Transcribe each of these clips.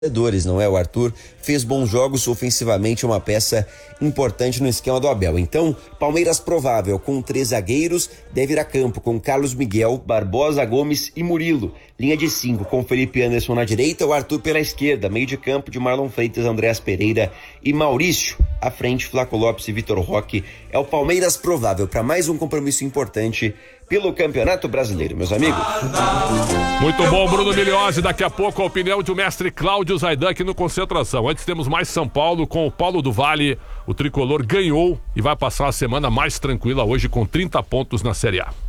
não é? O Arthur fez bons jogos ofensivamente, uma peça importante no esquema do Abel. Então, Palmeiras provável com 3 zagueiros, deve ir a campo com Carlos Miguel, Barbosa, Gomes e Murilo. Linha de 5 com Felipe Anderson na direita, o Arthur pela esquerda, meio de campo de Marlon Freitas, Andréas Pereira e Maurício. À frente, Flaco Lopes e Vitor Roque. É o Palmeiras provável para mais um compromisso importante pelo Campeonato Brasileiro, meus amigos. Muito bom, Bruno Miliose. Daqui a pouco a opinião de o mestre Cláudio Zaidan aqui no Concentração. Antes temos mais São Paulo com o Paulo do Vale. O tricolor ganhou e vai passar a semana mais tranquila hoje com 30 pontos na Série A.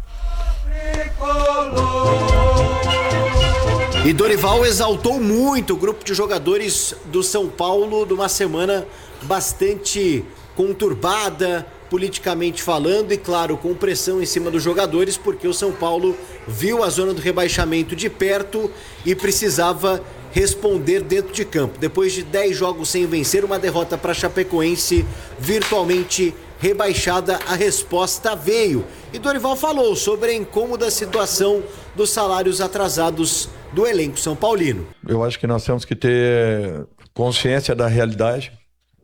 E Dorival exaltou muito o grupo de jogadores do São Paulo numa semana bastante conturbada, politicamente falando, e claro, com pressão em cima dos jogadores, porque o São Paulo viu a zona do rebaixamento de perto e precisava responder dentro de campo. Depois de 10 jogos sem vencer, uma derrota para Chapecoense, virtualmente rebaixada, a resposta veio. E Dorival falou sobre a incômoda situação dos salários atrasados do elenco são paulino. Eu acho que nós temos que ter consciência da realidade.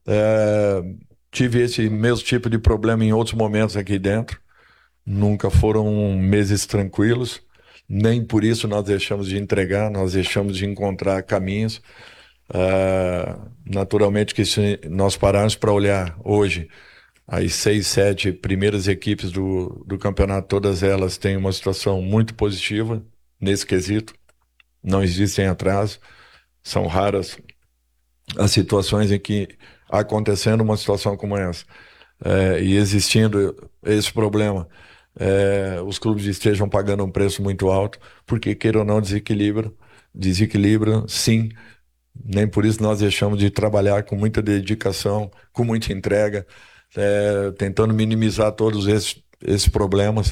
Tive esse mesmo tipo de problema em outros momentos aqui dentro. Nunca foram meses tranquilos. Nem por isso nós deixamos de entregar, nós deixamos de encontrar caminhos. Naturalmente que se nós pararmos para olhar hoje, as 6, 7 primeiras equipes do campeonato, todas elas têm uma situação muito positiva nesse quesito. Não existem atrasos. São raras as situações em que, acontecendo uma situação como essa, e existindo esse problema, os clubes estejam pagando um preço muito alto, porque, queira ou não, desequilibram, sim. Nem por isso nós deixamos de trabalhar com muita dedicação, com muita entrega, tentando minimizar todos esses problemas.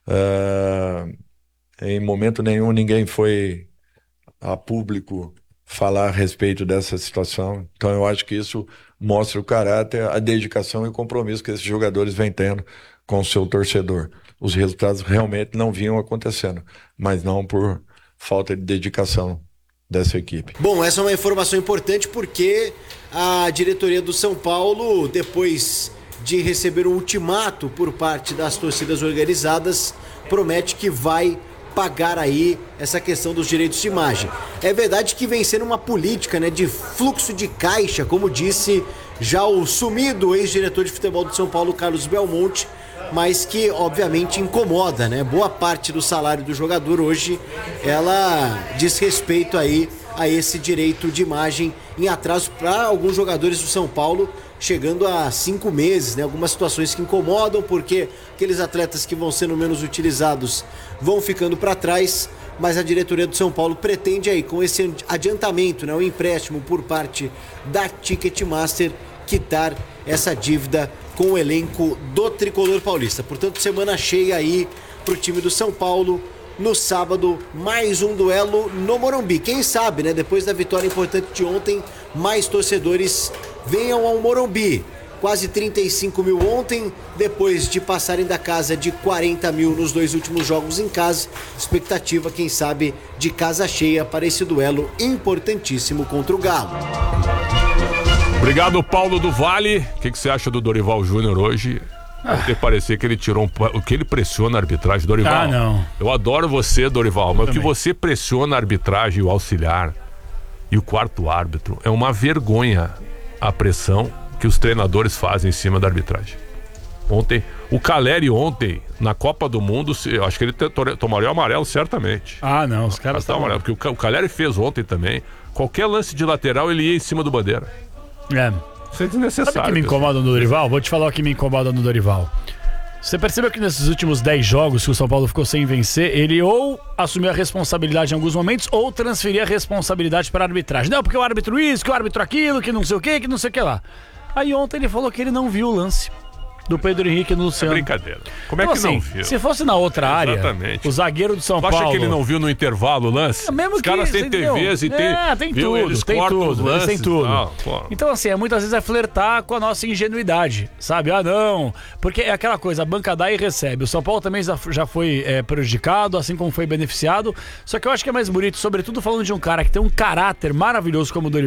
Em momento nenhum ninguém foi a público falar a respeito dessa situação. Então eu acho que isso mostra o caráter, a dedicação e o compromisso que esses jogadores vêm tendo com o seu torcedor. Os resultados realmente não vinham acontecendo, mas não por falta de dedicação dessa equipe. Bom, essa é uma informação importante porque a diretoria do São Paulo, depois de receber um ultimato por parte das torcidas organizadas, promete que vai pagar aí essa questão dos direitos de imagem. É verdade que vem sendo uma política, né, de fluxo de caixa, como disse já o sumido ex-diretor de futebol do São Paulo, Carlos Belmonte, mas que obviamente incomoda, né? Boa parte do salário do jogador hoje, ela diz respeito aí a esse direito de imagem em atraso para alguns jogadores do São Paulo, chegando a 5 meses, né? Algumas situações que incomodam, porque aqueles atletas que vão sendo menos utilizados vão ficando para trás, mas a diretoria do São Paulo pretende aí, com esse adiantamento, né, o empréstimo por parte da Ticketmaster, quitar essa dívida com o elenco do tricolor paulista. Portanto, semana cheia aí pro time do São Paulo. No sábado, mais um duelo no Morumbi. Quem sabe, né, depois da vitória importante de ontem, mais torcedores venham ao Morumbi. Quase 35 mil ontem, depois de passarem da casa de 40 mil nos 2 últimos jogos em casa. Expectativa, quem sabe, de casa cheia para esse duelo importantíssimo contra o Galo. Obrigado, Paulo do Vale. O que você acha do Dorival Júnior hoje? Até parecer que ele tirou o que ele pressiona a arbitragem, Dorival. Não. Eu adoro você, Dorival, mas o que você pressiona a arbitragem, o auxiliar e o quarto árbitro, é uma vergonha a pressão que os treinadores fazem em cima da arbitragem. Ontem, o Caleri na Copa do Mundo, eu acho que ele tomaria o amarelo certamente. Não, os caras estão amarelo, porque o Caleri fez ontem também. Qualquer lance de lateral, ele ia em cima do Bandeira. Isso é desnecessário. Sabe o que me incomoda no Dorival? Vou te falar o que me incomoda no Dorival. Você percebeu que nesses últimos 10 jogos que o São Paulo ficou sem vencer, ele ou assumiu a responsabilidade em alguns momentos ou transferia a responsabilidade para a arbitragem. Não, porque o árbitro isso, que o árbitro aquilo, que não sei o que lá. Aí ontem ele falou que ele não viu o lance. do Pedro Henrique no Luciano. Brincadeira. Como Então, é que assim, não viu? se fosse na outra área, Exatamente. o zagueiro do São Tu Paulo... acha que ele não viu no intervalo o lance? Mesmo Os caras têm entendeu? TVs e tem viu, tudo, eles cortam os lances. tem tudo. Não, pô. Então, assim, muitas vezes é flertar com a nossa ingenuidade, sabe? Ah, não, porque é aquela coisa, a banca dá e recebe. O São Paulo também já foi prejudicado, assim como foi beneficiado. Só que eu acho que é mais bonito, sobretudo falando de um cara que tem um caráter maravilhoso como o Dorival.